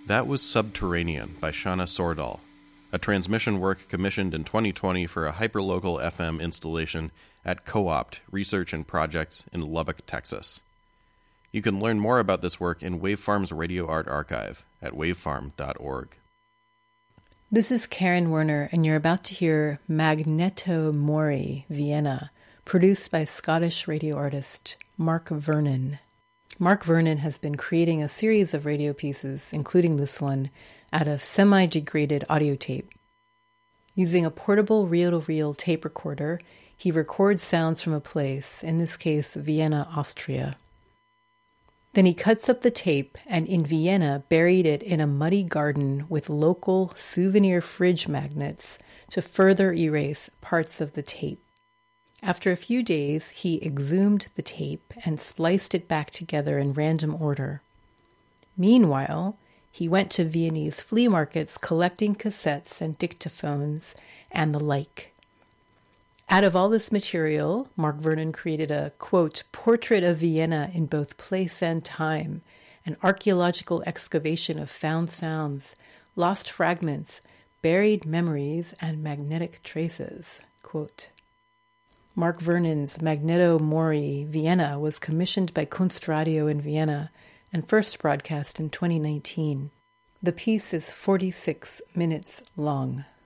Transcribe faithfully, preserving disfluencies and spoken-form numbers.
That was Subterranean by Shana Sordahl, a transmission work commissioned in twenty twenty for a hyperlocal F M installation at Co-opt Research and Projects in Lubbock, Texas. You can learn more about this work in Wavefarm's Radio Art Archive at wavefarm dot org. This is Karen Werner, and you're about to hear Magneto Mori, Vienna, produced by Scottish radio artist Mark Vernon. Mark Vernon has been creating a series of radio pieces, including this one, out of semi-degraded audio tape. Using a portable reel-to-reel tape recorder, he records sounds from a place, in this case Vienna, Austria. Then he cuts up the tape and in Vienna buried it in a muddy garden with local souvenir fridge magnets to further erase parts of the tape. After a few days, he exhumed the tape and spliced it back together in random order. Meanwhile, he went to Viennese flea markets collecting cassettes and dictaphones and the like. Out of all this material, Mark Vernon created a, quote, portrait of Vienna in both place and time, an archaeological excavation of found sounds, lost fragments, buried memories, and magnetic traces, quote. Mark Vernon's Magneto Mori, Vienna, was commissioned by Kunstradio in Vienna and first broadcast in twenty nineteen. The piece is forty-six minutes long.